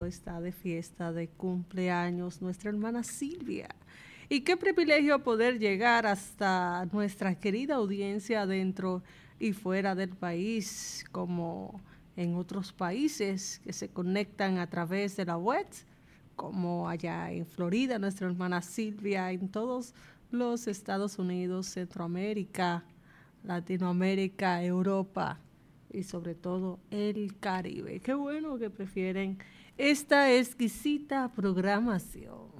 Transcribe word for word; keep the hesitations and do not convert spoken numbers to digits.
está de fiesta, de cumpleaños, nuestra hermana Silvia. Y qué privilegio poder llegar hasta nuestra querida audiencia dentro y fuera del país, como en otros países que se conectan a través de la web, como allá en Florida, nuestra hermana Silvia, en todos los Estados Unidos, Centroamérica, Latinoamérica, Europa y sobre todo el Caribe. Qué bueno que prefieren esta exquisita programación.